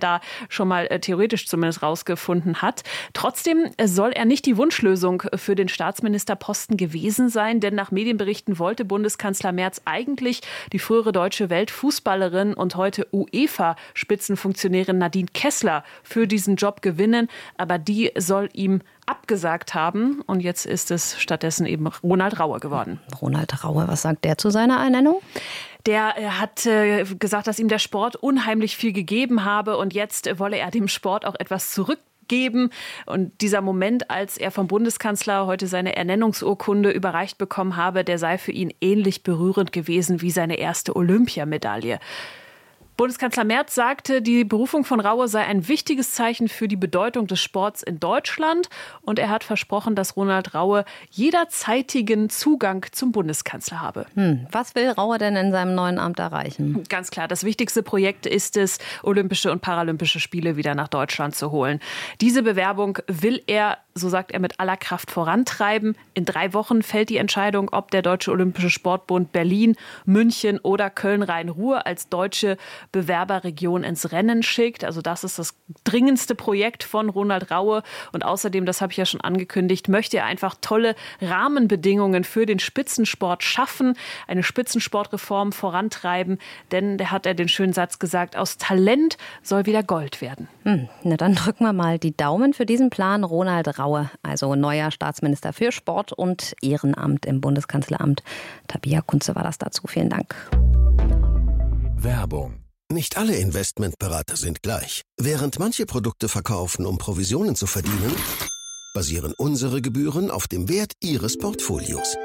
da schon mal theoretisch zumindest rausgefunden hat. Trotzdem soll er nicht die Wunschlösung für den Staatsministerposten gewesen sein, denn nach Medienberichten wollte Bundeskanzler Merz eigentlich die frühere deutsche Weltfußballerin und heute UEFA-Spitzenfunktionärin Nadine Kessler für diesen Job gewinnen, aber die soll ihm abgesagt haben und jetzt ist es stattdessen eben Ronald Raue geworden. Ronald Raue, was sagt der zu seiner Ernennung? Der hat gesagt, dass ihm der Sport unheimlich viel gegeben habe und jetzt wolle er dem Sport auch etwas zurückgeben. Und dieser Moment, als er vom Bundeskanzler heute seine Ernennungsurkunde überreicht bekommen habe, der sei für ihn ähnlich berührend gewesen wie seine erste Olympiamedaille. Bundeskanzler Merz sagte, die Berufung von Raue sei ein wichtiges Zeichen für die Bedeutung des Sports in Deutschland. Und er hat versprochen, dass Ronald Raue jederzeitigen Zugang zum Bundeskanzler habe. Was will Raue denn in seinem neuen Amt erreichen? Ganz klar, das wichtigste Projekt ist es, Olympische und Paralympische Spiele wieder nach Deutschland zu holen. Diese Bewerbung will er, so sagt er, mit aller Kraft vorantreiben. In 3 Wochen fällt die Entscheidung, ob der Deutsche Olympische Sportbund Berlin, München oder Köln-Rhein-Ruhr als deutsche Bewerberregion ins Rennen schickt. Also das ist das dringendste Projekt von Ronald Raue. Und außerdem, das habe ich ja schon angekündigt, möchte er einfach tolle Rahmenbedingungen für den Spitzensport schaffen, eine Spitzensportreform vorantreiben. Denn da hat er den schönen Satz gesagt, aus Talent soll wieder Gold werden. Na dann drücken wir mal die Daumen für diesen Plan. Ronald Raue, also neuer Staatsminister für Sport und Ehrenamt im Bundeskanzleramt. Tabia Kunze war das dazu. Vielen Dank. Werbung. Nicht alle Investmentberater sind gleich. Während manche Produkte verkaufen, um Provisionen zu verdienen, basieren unsere Gebühren auf dem Wert Ihres Portfolios.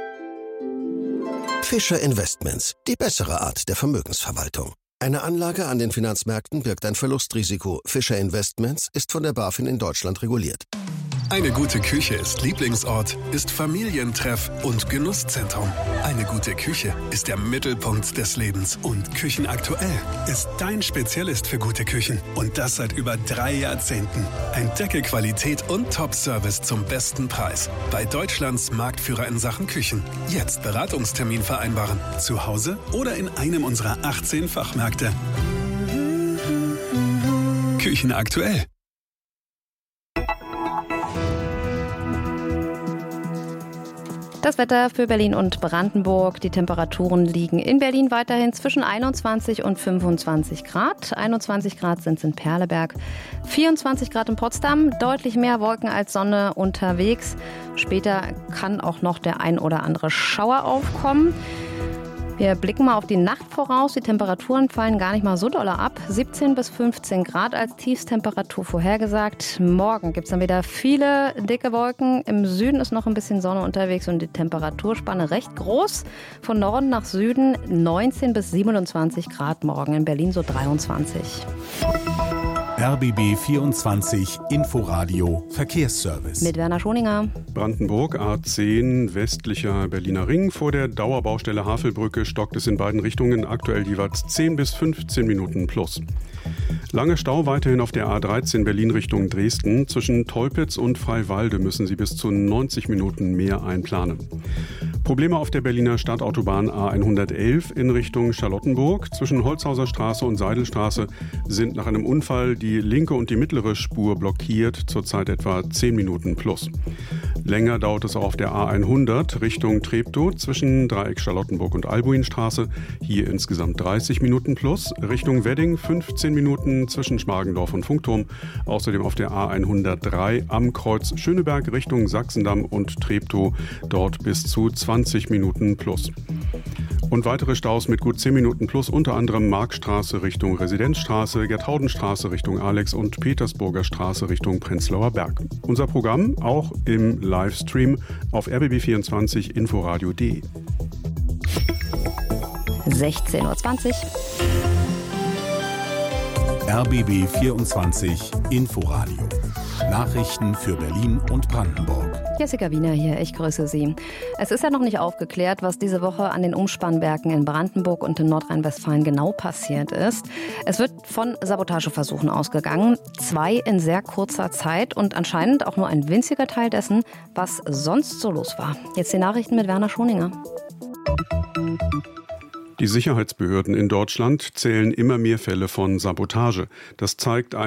Fischer Investments, die bessere Art der Vermögensverwaltung. Eine Anlage an den Finanzmärkten birgt ein Verlustrisiko. Fischer Investments ist von der BaFin in Deutschland reguliert. Eine gute Küche ist Lieblingsort, ist Familientreff und Genusszentrum. Eine gute Küche ist der Mittelpunkt des Lebens. Und Küchenaktuell ist dein Spezialist für gute Küchen. Und das seit über 3 Jahrzehnten. Entdecke Qualität und Top-Service zum besten Preis. Bei Deutschlands Marktführer in Sachen Küchen. Jetzt Beratungstermin vereinbaren. Zu Hause oder in einem unserer 18 Fachmärkte. Küchenaktuell. Das Wetter für Berlin und Brandenburg. Die Temperaturen liegen in Berlin weiterhin zwischen 21 und 25 Grad. 21 Grad sind es in Perleberg, 24 Grad in Potsdam. Deutlich mehr Wolken als Sonne unterwegs. Später kann auch noch der ein oder andere Schauer aufkommen. Wir blicken mal auf die Nacht voraus. Die Temperaturen fallen gar nicht mal so doll ab. 17 bis 15 Grad als Tiefstemperatur vorhergesagt. Morgen gibt es dann wieder viele dicke Wolken. Im Süden ist noch ein bisschen Sonne unterwegs und die Temperaturspanne recht groß. Von Norden nach Süden 19 bis 27 Grad morgen. In Berlin so 23. RBB 24 Inforadio Verkehrsservice. Mit Werner Schoninger. Brandenburg A10 westlicher Berliner Ring. Vor der Dauerbaustelle Havelbrücke stockt es in beiden Richtungen aktuell jeweils 10 bis 15 Minuten plus. Lange Stau weiterhin auf der A13 Berlin Richtung Dresden. Zwischen Teupitz und Freiwalde müssen Sie bis zu 90 Minuten mehr einplanen. Probleme auf der Berliner Stadtautobahn A111 in Richtung Charlottenburg. Zwischen Holzhauser Straße und Seidelstraße sind nach einem Unfall die linke und die mittlere Spur blockiert, zurzeit etwa 10 Minuten plus. Länger dauert es auch auf der A100 Richtung Treptow zwischen Dreieck Charlottenburg und Albuinstraße. Hier insgesamt 30 Minuten plus. Richtung Wedding 15 Minuten zwischen Schmargendorf und Funkturm. Außerdem auf der A103 am Kreuz Schöneberg Richtung Sachsendamm und Treptow. Dort bis zu 20 Minuten plus. Und weitere Staus mit gut 10 Minuten plus, unter anderem Markstraße Richtung Residenzstraße, Gertraudenstraße Richtung Alex und Petersburger Straße Richtung Prenzlauer Berg. Unser Programm auch im Livestream auf rbb24 inforadio.de. 16:20 Uhr. RBB 24 Inforadio. Nachrichten für Berlin und Brandenburg. Jessica Wiener hier, ich grüße Sie. Es ist ja noch nicht aufgeklärt, was diese Woche an den Umspannwerken in Brandenburg und in Nordrhein-Westfalen genau passiert ist. Es wird von Sabotageversuchen ausgegangen, 2 in sehr kurzer Zeit und anscheinend auch nur ein winziger Teil dessen, was sonst so los war. Jetzt die Nachrichten mit Werner Schoninger. Die Sicherheitsbehörden in Deutschland zählen immer mehr Fälle von Sabotage. Das zeigt